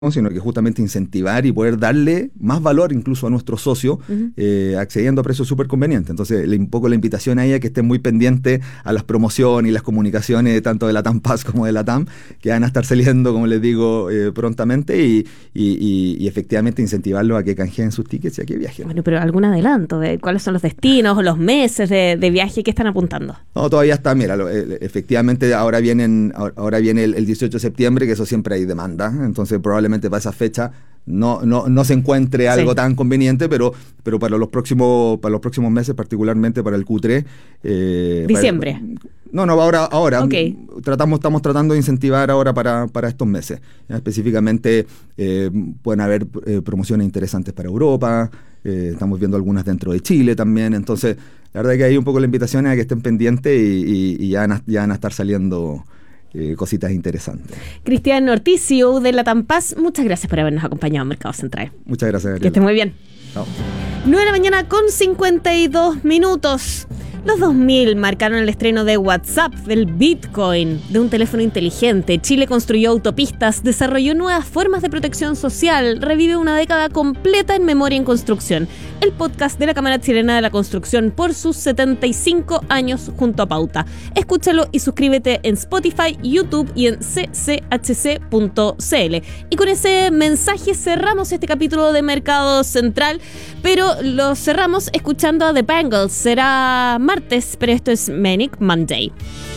sino que justamente incentivar y poder darle más valor incluso a nuestros socios, accediendo a precios súper convenientes. Entonces, un poco la invitación a ella que estén muy pendientes a las promociones y las comunicaciones tanto de la TAM Pass como de la TAM, que van a estar saliendo, como les digo, prontamente y efectivamente incentivarlos a que canjeen sus tickets y a que viajen. Bueno, pero algún adelanto de cuáles son los destinos o los meses de viaje que están apuntando. No, todavía está, mira, efectivamente ahora viene el 18 de septiembre, que eso siempre hay demanda, entonces probablemente para esa fecha no se encuentre algo tan conveniente, pero para los próximos meses, particularmente para el Q3. Diciembre. Ahora. Okay. Estamos tratando de incentivar ahora para estos meses. Específicamente pueden haber promociones interesantes para Europa, estamos viendo algunas dentro de Chile también, entonces la verdad que hay un poco la invitación a que estén pendientes y ya van a estar saliendo cositas interesantes. Cristian Ortiz, CEO de la TAM Pass, muchas gracias por habernos acompañado en Mercado Central. Muchas gracias, Gabriela. Que esté muy bien. Chao. 9:52 a.m. Los 2000 marcaron el estreno de WhatsApp, del Bitcoin, de un teléfono inteligente. Chile construyó autopistas, desarrolló nuevas formas de protección social, revive una década completa en memoria en construcción. El podcast de la Cámara Chilena de la Construcción por sus 75 años junto a Pauta. Escúchalo y suscríbete en Spotify, YouTube y en cchc.cl. Y con ese mensaje cerramos este capítulo de Mercado Central, pero lo cerramos escuchando a The Bangles. Será martes, pero esto es Manic Monday.